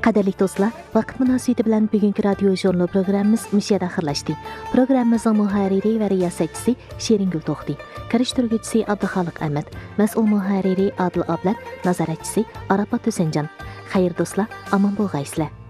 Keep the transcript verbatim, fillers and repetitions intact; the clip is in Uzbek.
Qadirlik do'stlar, vaqt munosabati bilan bugungi radio jurnal programmamiz müşiyada axirlashdi. Programmamizning muharriri va riyosatchisi Sheringul To'xti, karishtiruvchisi Abduxoliq Ahmad, mas'ul muharriri Adil Ablat, nazoratchisi Arafat Husanjon. Xayr do'stlar, omon bo'lg'aysizlar.